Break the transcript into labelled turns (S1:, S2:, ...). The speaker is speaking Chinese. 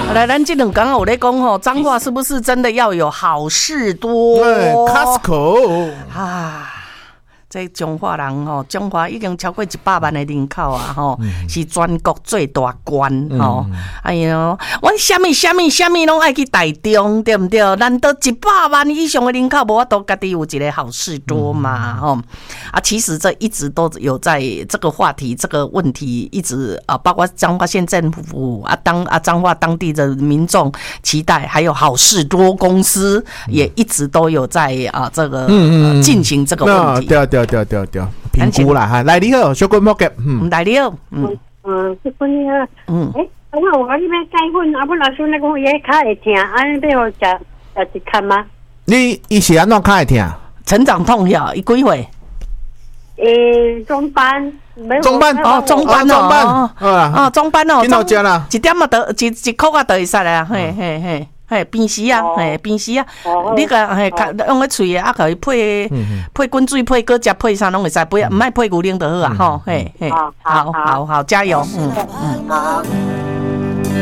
S1: 来，咱这两天有在讲吼，彰化是不是真的要有好事多？
S2: 对 ，Costco
S1: 啊。这中华人吼，中华已经超过100万的人口啊，吼，是全国最大县吼。哎呦，阮什么拢爱去台中，对不对？难道100万以上的人口，无法度家己有一个好事多嘛？吼啊，其实这一直都有在这个话题、这个问题一直啊，包括彰化县政府啊，彰化当地的民众期待，还有好事多公司也一直都有在啊这个进行这个问题。
S2: 对，评估啦哈。来，你好，小君莫急，
S1: 来你好，
S3: 这君你好，我讲你要改婚，啊，本老师那个也较会听，安尼要我食一看吗？
S2: 你是安怎较会听？
S1: 成长痛晓，伊几岁？
S3: 中班，
S1: 中班哦，中班哦，
S2: 今头食啦，
S1: 一点啊得一箍啊得会使啦，嘿，平时啊，平时啊，你个用个喙啊，可以配滚水，配果汁，配啥拢会使，不要唔爱配牛奶就好啊，吼，嘿，好，加油，